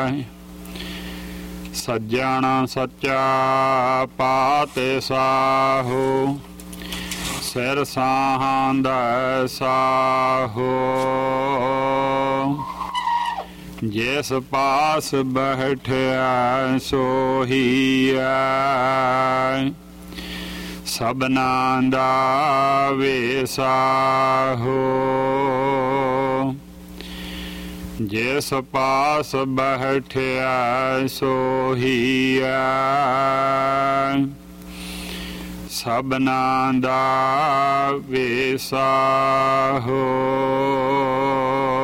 ਸੱਜਣ ਸੱਚਾ ਪਾਤਿ ਸਾਹੋ, ਸਿਰ ਸਾਹਾਂਦਾ ਸਾਹੋ। ਜਿਸ ਪਾਸ ਬੈਠਿਆ ਸੋਹੀਐ, ਸਭਨਾਂ ਦਾ ਵੇਸਾਹੋ। ਜਿਸ ਪਾਸ ਬੈਠਿਆ ਸੋਹੀਐ, ਸਭਨਾਂ ਦਾ ਵੇਸਾਹੋ।